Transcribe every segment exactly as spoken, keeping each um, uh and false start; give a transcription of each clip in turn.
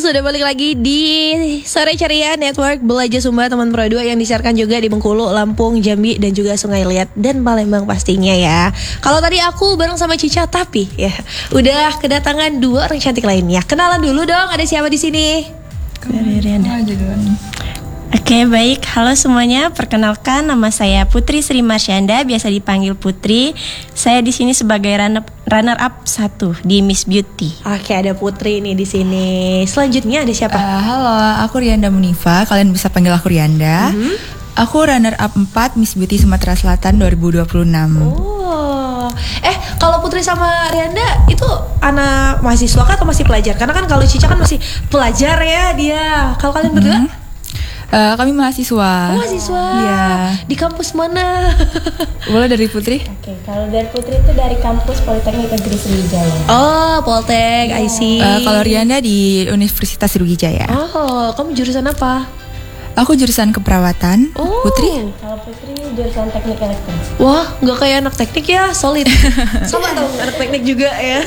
sudah balik lagi di Sore Ceria Network Belajar Sumba Teman Pro dua yang disiarkan juga di Bengkulu, Lampung, Jambi, dan juga Sungai Liat dan Palembang pastinya ya. Kalau tadi aku bareng sama Cica, tapi ya udah kedatangan dua orang cantik lainnya. Kenalan dulu dong, ada siapa di sini? Dari Rianda. Oke, baik. Halo semuanya. Perkenalkan, nama saya Putri Sri Marsyanda, biasa dipanggil Putri. Saya di sini sebagai runner, runner up satu di Miss Beauty. Oke, ada Putri nih di sini. Selanjutnya ada siapa? Uh, halo, aku Rianda Munifa. Kalian bisa panggil aku Rianda. Mm-hmm. Aku runner up empat Miss Beauty Sumatera Selatan dua ribu dua puluh enam. Oh. Eh, kalau Putri sama Rianda itu anak mahasiswa kah atau masih pelajar? Karena kan kalau Cica kan masih pelajar ya dia. Kalau kalian berdua? Mm-hmm. Uh, kami mahasiswa. Oh, mahasiswa. Iya. Di kampus mana? Boleh dari Putri? Oke, kalau dari Putri itu dari kampus Politeknik Negeri Sriwijaya. Oh, Poltek, yeah. I see. Uh, kalau Rianda di Universitas Sriwijaya. Oh, kamu jurusan apa? Aku jurusan keperawatan. Oh. Putri? Kalau Putri jurusan teknik elektronik. Wah, nggak kayak anak teknik ya, solid. Sama dong, anak teknik juga ya.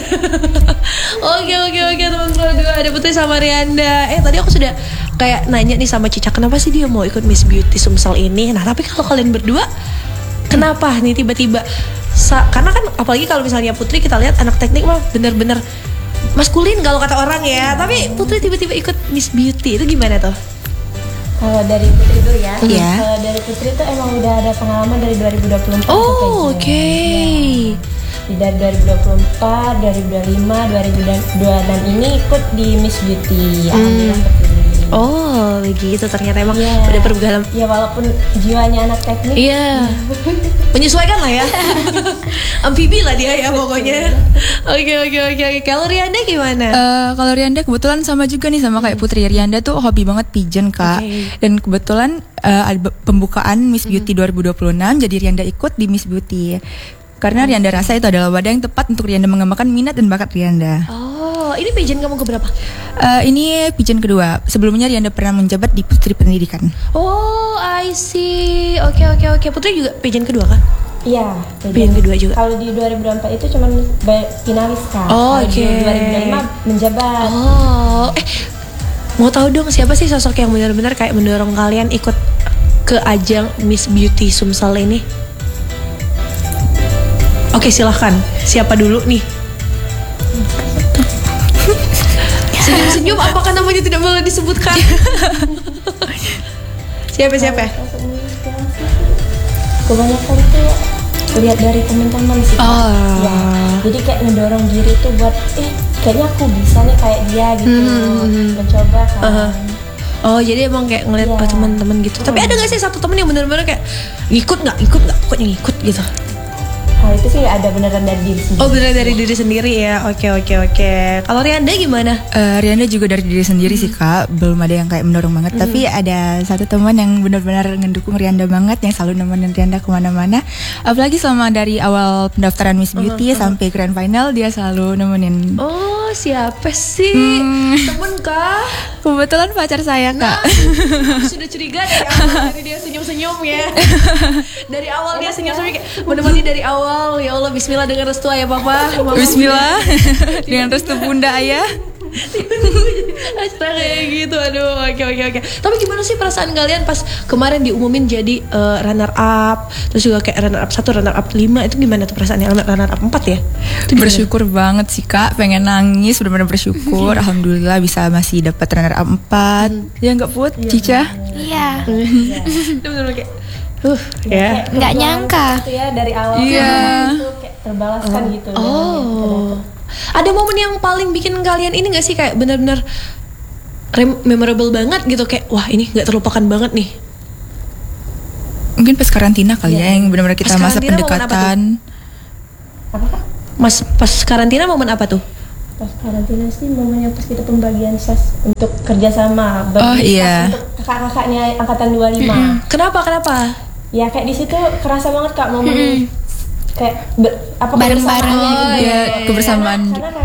Oke, oke, oke, teman Pro dua, ada Putri sama Rianda. Eh, tadi aku sudah kayak nanya nih sama Cica, kenapa sih dia mau ikut Miss Beauty Sumsel ini? Nah, tapi kalau kalian berdua, kenapa nih tiba-tiba? Sa- karena kan apalagi kalau misalnya Putri kita lihat anak teknik mah bener-bener maskulin kalau kata orang ya. Tapi Putri tiba-tiba ikut Miss Beauty, itu gimana tuh? Kalau dari Putri dulu ya. Iya. Yeah. Kalau dari Putri itu emang udah ada pengalaman dari dua ribu dua puluh empat. Oh, oke. Okay. Ya. Dari dua ribu dua puluh empat, dua ribu dua puluh lima, dua ribu dua puluh enam ini ikut di Miss Beauty. Alhamdulillah terpilih. Oh, begitu ternyata emang yeah. udah bergalam. Ya walaupun jiwanya anak teknik. Iya. Yeah. Menyesuaikan lah ya. Amfibi lah dia ya pokoknya. Oke, oke, oke. Kalau Rianda gimana? Uh, kalau Rianda kebetulan sama juga nih sama kayak Putri. Rianda tuh hobi banget pigeon, Kak. Okay. Dan kebetulan uh, ada pembukaan Miss Beauty mm-hmm. dua ribu dua puluh enam, jadi Rianda ikut di Miss Beauty. Karena Rianda rasa itu adalah wadah yang tepat untuk Rianda mengembangkan minat dan bakat Rianda. Oh, ini pigeon kamu keberapa? Uh, ini pigeon kedua. Sebelumnya Rianda pernah menjabat di Putri Pendidikan. Oh, I see. Oke, oke, oke. Putri juga pigeon kedua kan? Iya, pigeon kedua juga. Kalau di dua ribu dua puluh empat itu cuma finalis kan. Oh, oke. Okay. dua ribu dua puluh lima menjabat. Oh, eh mau tahu dong siapa sih sosok yang benar-benar kayak mendorong kalian ikut ke ajang Miss Beauty Sumsel ini? Oke, silahkan. Siapa dulu nih? Senyum-senyum, apakah namanya tidak boleh disebutkan? Siapa-siapa? Kebanyakan itu lihat dari teman-teman sih. Oh. Ya, jadi kayak ngedorong diri tuh buat, eh kayaknya aku bisa nih kayak dia gitu, hmm. mencoba kan. Uh-huh. Oh, jadi emang kayak ngeliat yeah. teman-teman gitu. Tapi ada nggak sih satu teman yang benar-benar kayak ngikut nggak, ikut nggak, pokoknya ngikut gitu? Hal itu sih ada beneran dari diri sendiri. Oh, beneran dari diri sendiri ya. Oke, oke, oke. Kalau Rianda gimana? Uh, Rianda juga dari diri sendiri hmm. sih, Kak. Belum ada yang kayak mendorong banget. Hmm. Tapi ada satu teman yang benar-benar ngedukung Rianda banget, yang selalu nemenin Rianda kemana-mana. Apalagi selama dari awal pendaftaran Miss Beauty uh-huh, sampai grand final, dia selalu nemenin. Oh, siapa sih? Hmm. Temen kah? Kebetulan pacar saya, Kak. Nah, sudah curiga dari awal. Dari dia senyum-senyum ya. Dari awal dia senyum-senyum kayak menemani dari awal. Ya Allah, bismillah dengan restu ayah papa. Bismillah dengan restu bunda ayah. Acara kayak gitu, aduh, oke oke oke. Tapi gimana sih perasaan kalian pas kemarin diumumin jadi uh, runner up, terus juga kayak runner up satu, runner up lima, itu gimana tuh perasaannya? Runner up empat ya? Bersyukur banget sih, Kak, pengen nangis, benar-benar bersyukur. Alhamdulillah bisa masih dapat runner up empat. Hmm. Ya nggak Put, ya, Cica? Iya. Itu benar-benar kayak Uh, ya, nggak nyangka gitu ya dari awal yeah. itu kayak terbalaskan oh. gitu. Oh, ada momen yang paling bikin kalian ini nggak sih kayak benar-benar rem- memorable banget gitu, kayak wah ini nggak terlupakan banget nih? Mungkin pas karantina kali yeah. ya, yang benar-benar kita pas masa pendekatan. Apa kak? Mas pas karantina momen apa tuh? Pas karantina sih momennya pas kita pembagian sas untuk kerjasama. Oh iya. Untuk kakak-kakaknya angkatan dua puluh lima. Mm-hmm. Kenapa? Kenapa? Ya kayak di situ kerasa banget Kak momen mm-hmm. kayak ber, apa bareng-bareng kebersamaannya oh, gitu. Ya, kebersamaan. Karena, karena kakak-kakak dua puluh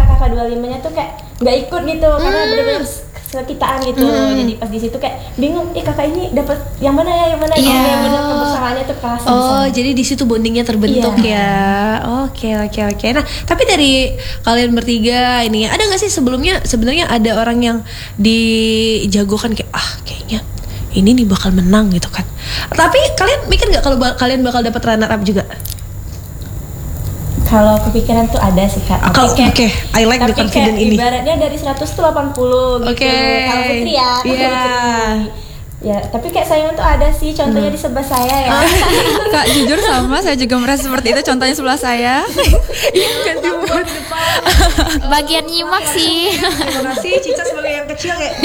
dua puluh limanya tuh kayak nggak ikut gitu Hmm. karena bener-bener sekitaan gitu. Jadi pas di situ kayak bingung, ih kakak ini dapat yang mana ya, yang mana ya, Iya. yang bener kebersamaannya tuh kerasa. di Oh, sana. jadi di situ bondingnya terbentuk Iya. ya. Oke, oke, oke. Nah, tapi dari kalian bertiga ini ada nggak sih sebelumnya sebenarnya ada orang yang dijagokan kayak ah kayaknya ini nih bakal menang gitu kan. Tapi kalian mikir nggak kalau ba- kalian bakal dapat runner up juga? Kalau kepikiran tuh ada sih kak. Ah, Tapi kalau- kayak- oke, I like the tapi confident kayak ini. Ibaratnya dari seratus tuh delapan puluh gitu. Oke. Kalau Putri ya. kalau Iya. Putri. Ya, tapi kayak saingan tuh ada sih. Contohnya Hmm. di sebelah saya ya. Kak jujur sama, saya juga merasa seperti itu. Contohnya sebelah saya. Bagian nyimak sih. Terima kasih Cica sebagai yang kecil kayak.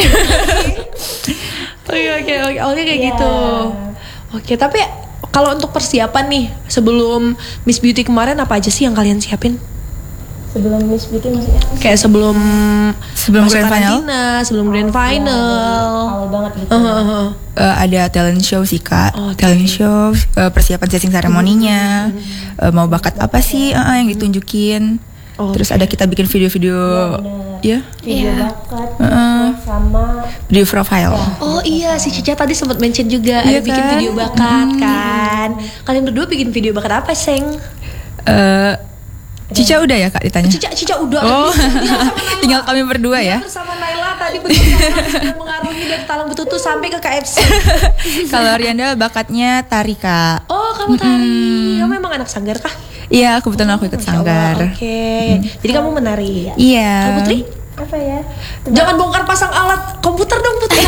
Oke, oke, oke. Awalnya kayak Iya. gitu. Oke, tapi kalau untuk persiapan nih sebelum Miss Beauty kemarin apa aja sih yang kalian siapin? Sebelum Miss Beauty maksudnya. Kayak sebelum Sebelum masuk grand final? karantina, sebelum grand final. Awal banget gitu. Uh, uh, uh. Eh, ada talent show sih kak, Oke. talent show, eh, persiapan setting seremoninya, eh, mau bakat apa sih eh, eh, yang ditunjukin. Oke. Terus ada kita bikin video-video, bener. ya, Video Iya. bakat Heeh. sama video profile. Oh iya, si Cica tadi sempat mention juga ada Iya bikin kan? video bakat kan. Kalian berdua bikin video bakat apa, Seng? Eh, Cica udah ya kak ditanya? Cica, Cica udah. Oh, Dia sama Naila. tinggal kami berdua Dia ya. bersama Naila tadi bersama mengarungi dari Talang Betutu sampai ke K F C. Kalau Rianda bakatnya tari kak. Oh, kamu tari. Kamu memang anak sanggar kah? Iya, kebetulan aku ikut Masya Allah, sanggar. Oke. Jadi kamu menari. Iya. Kamu Putri? apa ya? Jangan bongkar pasang alat komputer dong, Putri.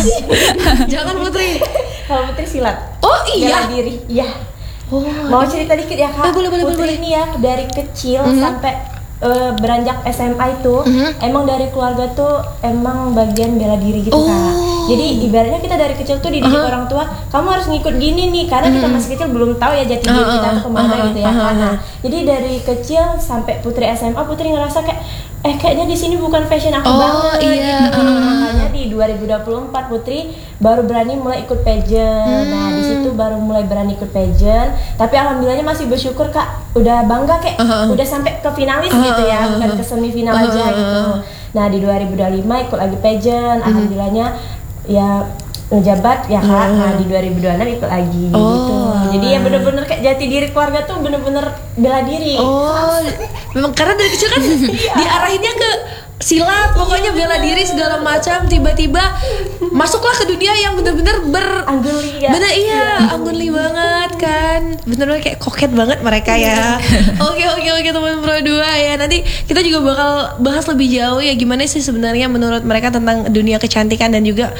Jangan, Putri. Kalau Putri silat. Oh iya. Bela diri. Iya. Oh, Mau cerita dikit ya kak? Eh, boleh, boleh, Putri boleh. ini ya dari kecil Mhm. sampai eh, beranjak S M A itu Mhm. emang dari keluarga tuh emang bagian bela diri gitu Oh. kak. Jadi ibaratnya kita dari kecil tuh dididik Uh-huh. orang tua, kamu harus ngikut gini nih karena kita masih kecil belum tahu ya jati diri Uh-huh. kita tuh kemana Uh-huh. gitu ya. Uh-huh. Kak. Nah, jadi dari kecil sampai Putri S M A Putri ngerasa kayak eh kayaknya di sini bukan fashion aku Oh, banget iya. gitu. Uh-huh. Makanya di dua ribu dua puluh empat Putri baru berani mulai ikut pageant. Nah, di situ baru mulai berani ikut pageant. Tapi alhamdulillahnya masih bersyukur Kak, udah bangga kayak Uh-huh. udah sampai ke finalis Uh-huh. gitu ya, bukan ke semifinal aja Uh-huh. gitu. Nah, di dua ribu dua puluh lima ikut lagi pageant. Alhamdulillahnya ya ngejabat ya Kak. Nah, di dua ribu dua puluh enam ikut lagi Oh. gitu. Jadi ya bener-bener kayak jati diri keluarga tuh bener-bener bela diri. Oh, memang karena dari kecil kan diarahinnya ke silat, pokoknya bela diri segala macam. Tiba-tiba masuklah ke dunia yang benar-benar ber Anggeli ya. Bener iya, anggunli banget kan. Bener-bener kayak koket banget mereka ya. Oke oke oke teman Pro dua ya. Nanti kita juga bakal bahas lebih jauh ya gimana sih sebenarnya menurut mereka tentang dunia kecantikan dan juga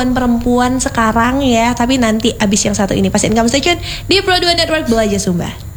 perempuan-perempuan sekarang ya. Tapi nanti abis yang satu ini pastiin kamu stay tune di Pro dua Network Belajar Sumba.